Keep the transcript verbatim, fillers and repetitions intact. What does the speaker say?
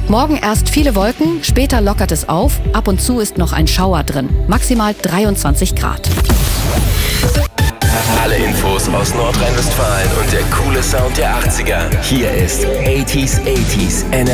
Morgen erst viele Wolken, später lockert es auf. Ab und zu ist noch ein Schauer drin. Maximal dreiundzwanzig Grad. Alle Infos aus Nordrhein-Westfalen und der coole Sound der achtziger. Hier ist achtziger achtziger